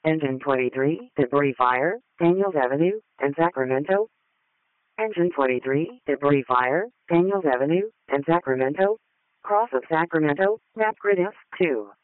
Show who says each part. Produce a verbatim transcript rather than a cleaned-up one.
Speaker 1: Engine twenty-three, debris fire, Daniels Avenue and Sacramento. Engine twenty-three, debris fire, Daniels Avenue and Sacramento. Cross of Sacramento, map grid F two.